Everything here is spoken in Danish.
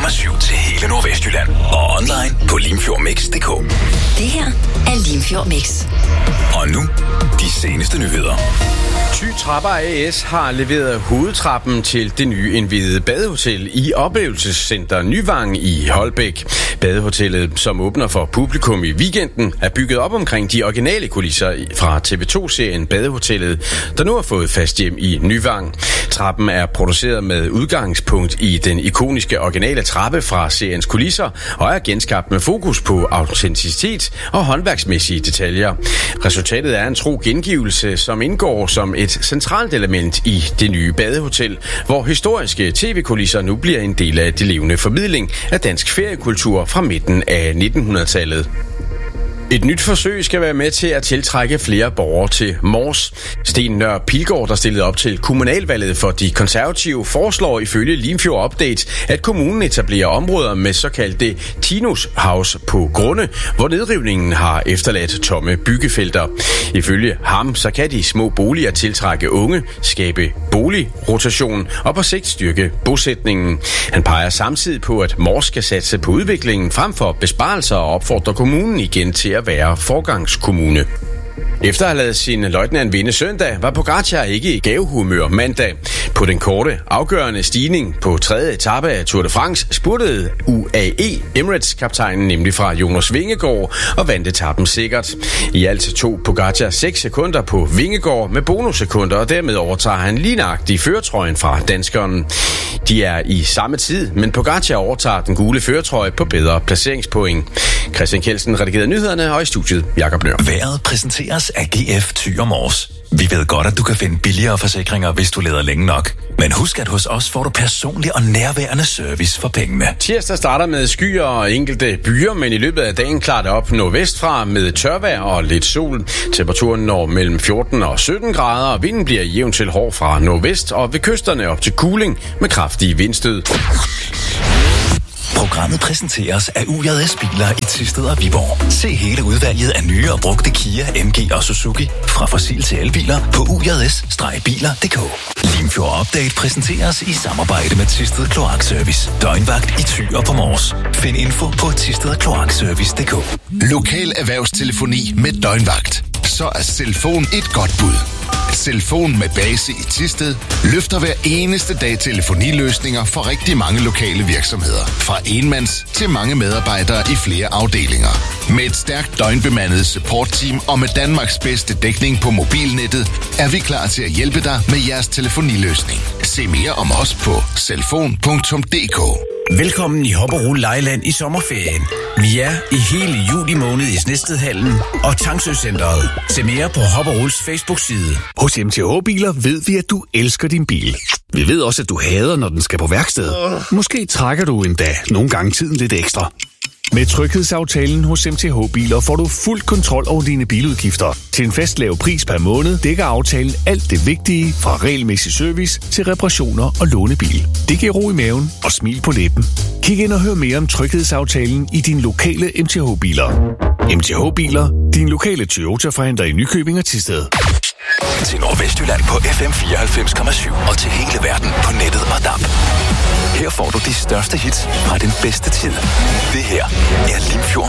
104,7 til hele Nordvestjylland. Og online på limfjordmix.dk. Det her er Limfjord Mix. Og nu, de seneste nyheder. Thy Trapper AS har leveret hovedtrappen til det nye indviede badehotel i oplevelsescenter Nyvang i Holbæk. Badehotellet, som åbner for publikum i weekenden, er bygget op omkring de originale kulisser fra TV2-serien Badehotellet, der nu har fået fast hjem i Nyvang. Trappen er produceret med udgangspunkt i den ikoniske originale trappe fra seriens kulisser og er genskabt med fokus på autenticitet og håndværksmæssige detaljer. Resultatet er en tro gengivelse, som indgår som et centralt element i det nye badehotel, hvor historiske tv-kulisser nu bliver en del af det levende formidling af dansk feriekultur fra midten af 1900-tallet. Et nyt forsøg skal være med til at tiltrække flere borgere til Mors. Sten Nør Pilgaard, der stillede op til kommunalvalget for de konservative, foreslår ifølge Limfjord Update, at kommunen etablerer områder med såkaldte Tinus House på grunde, hvor nedrivningen har efterladt tomme byggefelter. Ifølge ham, så kan de små boliger tiltrække unge, skabe boligrotation og på sigt styrke bosætningen. Han peger samtidig på, at Mors skal satse på udviklingen frem for besparelser og opfordrer kommunen igen til at være forgangskommune. Efter at have ladet sin løjtnant vinde søndag, var Pogačar ikke i gavehumør mandag. På den korte, afgørende stigning på 3. etape af Tour de France spurtede UAE Emirates-kaptajnen nemlig fra Jonas Vingegaard og vandt etappen sikkert. I alt tog Pogačar 6 sekunder på Vingegaard med bonussekunder, og dermed overtager han lige nøjagtigt førertrøjen fra danskeren. De er i samme tid, men Pogačar overtager den gule førertrøje på bedre placeringspoint. Christian Kjeldsen redigerede nyhederne, og i studiet Jakob Nør. Vejret præsenteres af GF Thy og Mors. Vi ved godt, at du kan finde billigere forsikringer, hvis du leder længe nok. Men husk, at hos os får du personlig og nærværende service for pengene. Tirsdag starter med skyer og enkelte byer, men i løbet af dagen klarer det op nordvestfra med tørvejr og lidt sol. Temperaturen når mellem 14 og 17 grader, og vinden bliver jævnt til hård fra nordvest og ved kysterne op til kuling med kraftige vindstød. Programmet præsenteres af UJS Biler i Thisted og Viborg. Se hele udvalget af nye og brugte Kia, MG og Suzuki fra fossil til elbiler på UJS-biler.dk. Limfjord Update præsenteres i samarbejde med Thisted Kloakservice. Døgnvagt i Thy og på Mors. Find info på thistedkloakservice.dk. Lokal erhvervstelefoni med døgnvagt. Så er Selfon et godt bud. Selfon med base i Thisted løfter hver eneste dag telefoniløsninger for rigtig mange lokale virksomheder. Fra enmands til mange medarbejdere i flere afdelinger. Med et stærkt døgnbemandet supportteam og med Danmarks bedste dækning på mobilnettet, er vi klar til at hjælpe dig med jeres telefoniløsning. Se mere om os på selfon.dk. Velkommen i Hopperol Lejland i sommerferien. Vi er i hele juli måned i Snedstedhallen og Tangsø-centret. Se mere på Hopperols Facebook-side. Hos MTH Biler ved vi, at du elsker din bil. Vi ved også, at du hader, når den skal på værksted. Måske trækker du endda nogle gange tiden lidt ekstra. Med tryghedsaftalen hos MTH Biler får du fuld kontrol over dine biludgifter. Til en fast lav pris per måned dækker aftalen alt det vigtige fra regelmæssig service til reparationer og lånebil. Det giver ro i maven og smil på læben. Kig ind og hør mere om tryghedsaftalen i din lokale MTH Biler. MTH Biler, din lokale Toyota-forhandler i Nykøbing og Thisted. Til Nordvestjylland på FM 94,7 og til hele verden på nettet og DAB. Her får du de største hits fra den bedste tid. Det her er Limfjord